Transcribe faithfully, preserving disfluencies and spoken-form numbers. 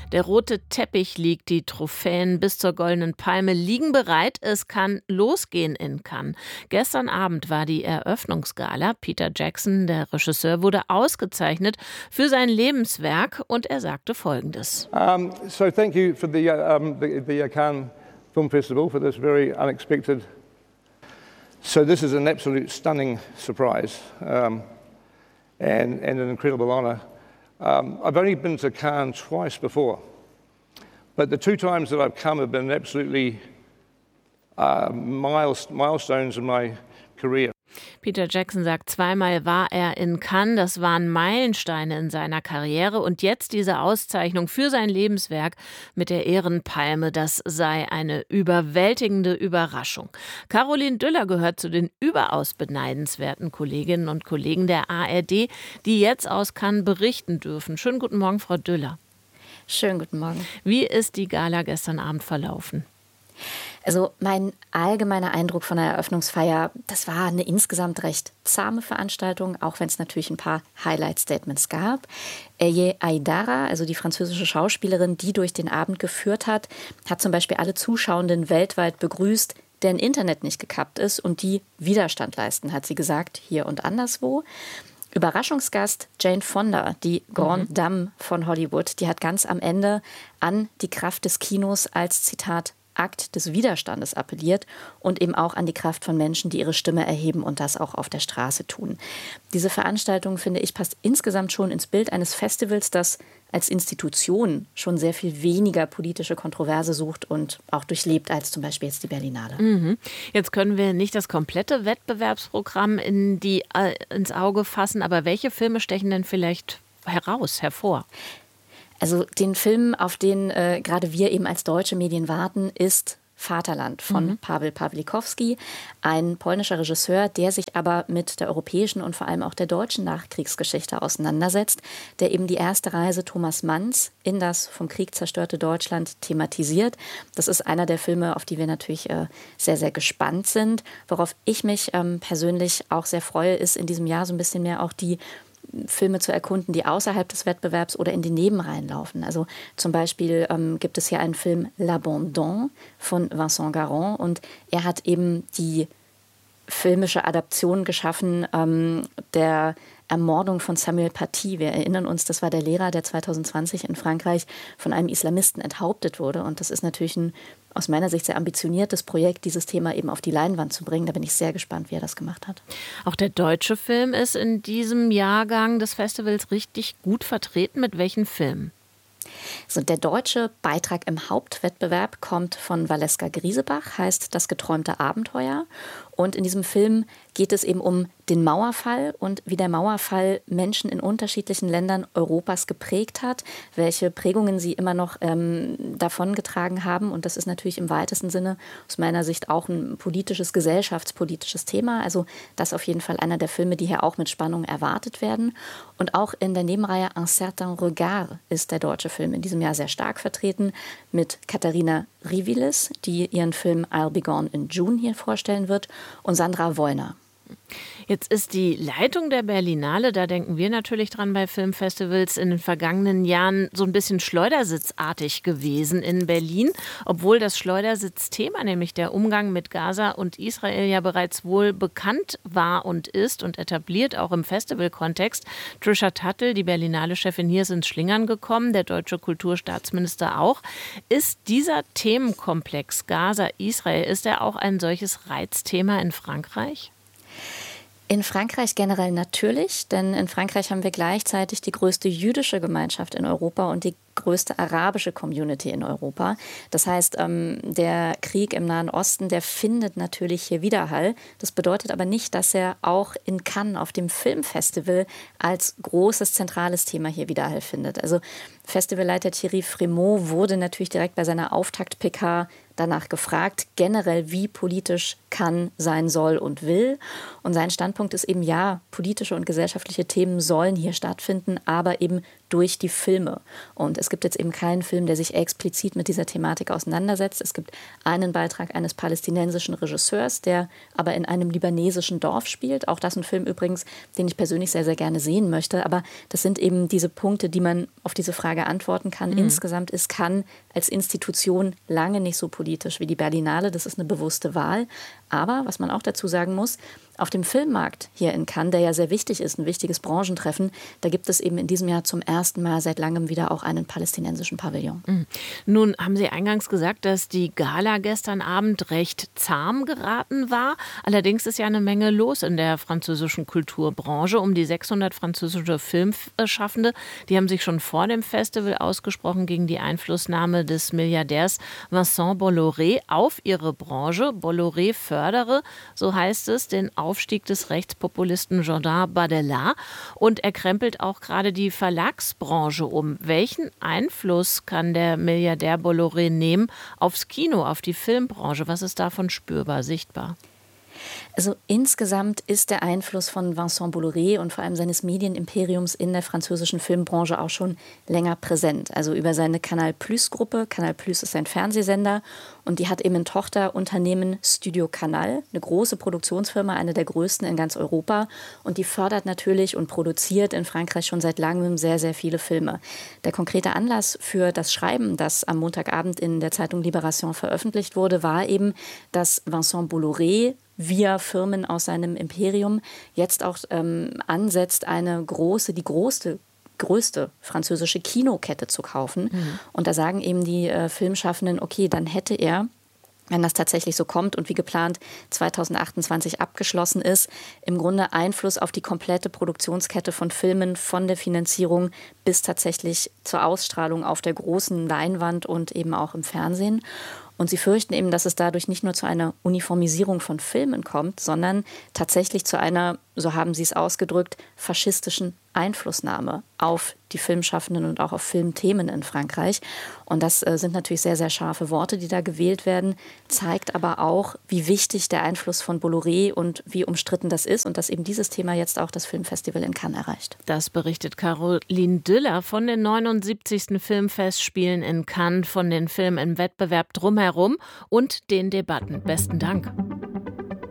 Der rote Teppich liegt, die Trophäen bis zur Goldenen Palme liegen bereit. Es kann losgehen in Cannes. Gestern Abend war die Eröffnungsgala. Peter Jackson, der Regisseur, wurde ausgezeichnet für sein Lebenswerk und er sagte Folgendes. Um, so thank you for the, uh, um, the, the Cannes Film Festival for this very unexpected. So this is an absolute stunning surprise um, and, and an incredible honour. Um, I've only been to Cannes twice before, but the two times that I've come have been absolutely uh, miles, milestones in my career. Peter Jackson sagt, zweimal war er in Cannes, das waren Meilensteine in seiner Karriere und jetzt diese Auszeichnung für sein Lebenswerk mit der Ehrenpalme, das sei eine überwältigende Überraschung. Caroline Düller gehört zu den überaus beneidenswerten Kolleginnen und Kollegen der A R D, die jetzt aus Cannes berichten dürfen. Schönen guten Morgen, Frau Düller. Schönen guten Morgen. Wie ist die Gala gestern Abend verlaufen? Also mein allgemeiner Eindruck von der Eröffnungsfeier, das war eine insgesamt recht zahme Veranstaltung, auch wenn es natürlich ein paar Highlight-Statements gab. Eye Aidara, also die französische Schauspielerin, die durch den Abend geführt hat, hat zum Beispiel alle Zuschauenden weltweit begrüßt, deren Internet nicht gekappt ist und die Widerstand leisten, hat sie gesagt, hier und anderswo. Überraschungsgast Jane Fonda, die Grande mhm. Dame von Hollywood, die hat ganz am Ende an die Kraft des Kinos als, Zitat, Akt des Widerstandes appelliert und eben auch an die Kraft von Menschen, die ihre Stimme erheben und das auch auf der Straße tun. Diese Veranstaltung, finde ich, passt insgesamt schon ins Bild eines Festivals, das als Institution schon sehr viel weniger politische Kontroverse sucht und auch durchlebt als zum Beispiel jetzt die Berlinale. Mhm. Jetzt können wir nicht das komplette Wettbewerbsprogramm in die, äh, ins Auge fassen, aber welche Filme stechen denn vielleicht heraus, hervor? Also den Film, auf den äh, gerade wir eben als deutsche Medien warten, ist Vaterland von mhm. Paweł Pawlikowski, ein polnischer Regisseur, der sich aber mit der europäischen und vor allem auch der deutschen Nachkriegsgeschichte auseinandersetzt, der eben die erste Reise Thomas Manns in das vom Krieg zerstörte Deutschland thematisiert. Das ist einer der Filme, auf die wir natürlich äh, sehr, sehr gespannt sind. Worauf ich mich ähm, persönlich auch sehr freue, ist in diesem Jahr so ein bisschen mehr auch die Filme zu erkunden, die außerhalb des Wettbewerbs oder in die Nebenreihen laufen. Also zum Beispiel ähm, gibt es hier einen Film L'Abandon von Vincent Garron und er hat eben die filmische Adaption geschaffen ähm, der Ermordung von Samuel Paty. Wir erinnern uns, das war der Lehrer, der zwanzig zwanzig in Frankreich von einem Islamisten enthauptet wurde. Und das ist natürlich ein aus meiner Sicht sehr ambitioniertes Projekt, dieses Thema eben auf die Leinwand zu bringen. Da bin ich sehr gespannt, wie er das gemacht hat. Auch der deutsche Film ist in diesem Jahrgang des Festivals richtig gut vertreten. Mit welchen Filmen? So, der deutsche Beitrag im Hauptwettbewerb kommt von Valeska Griesebach, heißt Das geträumte Abenteuer. Und in diesem Film geht es eben um den Mauerfall und wie der Mauerfall Menschen in unterschiedlichen Ländern Europas geprägt hat, welche Prägungen sie immer noch ähm, davongetragen haben. Und das ist natürlich im weitesten Sinne aus meiner Sicht auch ein politisches, gesellschaftspolitisches Thema. Also das ist auf jeden Fall einer der Filme, die hier auch mit Spannung erwartet werden. Und auch in der Nebenreihe Un certain regard ist der deutsche Film in diesem Jahr sehr stark vertreten mit Katharina Rivilis, die ihren Film I'll Be Gone in June hier vorstellen wird, und Sandra Wollner. Jetzt ist die Leitung der Berlinale, da denken wir natürlich dran bei Filmfestivals, in den vergangenen Jahren so ein bisschen schleudersitzartig gewesen in Berlin, obwohl das Schleudersitzthema, nämlich der Umgang mit Gaza und Israel, ja bereits wohl bekannt war und ist und etabliert, auch im Festivalkontext. Trisha Tuttle, die Berlinale-Chefin, hier ist ins Schlingern gekommen, der deutsche Kulturstaatsminister auch. Ist dieser Themenkomplex Gaza-Israel, ist er auch ein solches Reizthema in Frankreich? In Frankreich generell natürlich, denn in Frankreich haben wir gleichzeitig die größte jüdische Gemeinschaft in Europa und die größte arabische Community in Europa. Das heißt, ähm, der Krieg im Nahen Osten, der findet natürlich hier Widerhall. Das bedeutet aber nicht, dass er auch in Cannes auf dem Filmfestival als großes zentrales Thema hier Widerhall findet. Also Festivalleiter Thierry Frémaux wurde natürlich direkt bei seiner Auftakt-P K danach gefragt, generell wie politisch Cannes sein soll und will. Und sein Standpunkt ist eben, ja, politische und gesellschaftliche Themen sollen hier stattfinden, aber eben durch die Filme. Und es gibt jetzt eben keinen Film, der sich explizit mit dieser Thematik auseinandersetzt. Es gibt einen Beitrag eines palästinensischen Regisseurs, der aber in einem libanesischen Dorf spielt. Auch das ein Film übrigens, den ich persönlich sehr, sehr gerne sehen möchte. Aber das sind eben diese Punkte, die man auf diese Frage antworten kann. Mhm. Insgesamt ist Cannes als Institution lange nicht so politisch wie die Berlinale. Das ist eine bewusste Wahl. Aber, was man auch dazu sagen muss, auf dem Filmmarkt hier in Cannes, der ja sehr wichtig ist, ein wichtiges Branchentreffen, da gibt es eben in diesem Jahr zum ersten Mal seit langem wieder auch einen palästinensischen Pavillon. Mhm. Nun haben Sie eingangs gesagt, dass die Gala gestern Abend recht zahm geraten war. Allerdings ist ja eine Menge los in der französischen Kulturbranche. Um die sechshundert französische Filmschaffende, die haben sich schon vor dem Festival ausgesprochen gegen die Einflussnahme des Milliardärs Vincent Bolloré auf ihre Branche. Bolloré fördere, so heißt es, den Aufstieg des Rechtspopulisten Jordan Bardella und er krempelt auch gerade die Verlagsbranche um. Welchen Einfluss kann der Milliardär Bolloré nehmen aufs Kino, auf die Filmbranche? Was ist davon spürbar, sichtbar? Also insgesamt ist der Einfluss von Vincent Bolloré und vor allem seines Medienimperiums in der französischen Filmbranche auch schon länger präsent. Also über seine Canal Plus Gruppe. Canal Plus ist ein Fernsehsender und die hat eben ein Tochterunternehmen Studio Canal, eine große Produktionsfirma, eine der größten in ganz Europa. Und die fördert natürlich und produziert in Frankreich schon seit langem sehr, sehr viele Filme. Der konkrete Anlass für das Schreiben, das am Montagabend in der Zeitung Libération veröffentlicht wurde, war eben, dass Vincent Bolloré via Firmen aus seinem Imperium jetzt auch ähm, ansetzt, eine große, die größte, größte französische Kinokette zu kaufen. Mhm. Und da sagen eben die äh, Filmschaffenden, okay, dann hätte er, wenn das tatsächlich so kommt und wie geplant zweitausendachtundzwanzig abgeschlossen ist, im Grunde Einfluss auf die komplette Produktionskette von Filmen, von der Finanzierung bis tatsächlich zur Ausstrahlung auf der großen Leinwand und eben auch im Fernsehen. Und sie fürchten eben, dass es dadurch nicht nur zu einer Uniformisierung von Filmen kommt, sondern tatsächlich zu einer, so haben sie es ausgedrückt, faschistischen Einflussnahme auf die Filmschaffenden und auch auf Filmthemen in Frankreich. Und das äh, sind natürlich sehr, sehr scharfe Worte, die da gewählt werden, zeigt aber auch, wie wichtig der Einfluss von Bolloré und wie umstritten das ist und dass eben dieses Thema jetzt auch das Filmfestival in Cannes erreicht. Das berichtet Caroline Düller von den neunundsiebzigsten Filmfestspielen in Cannes, von den Filmen im Wettbewerb drumherum und den Debatten. Besten Dank.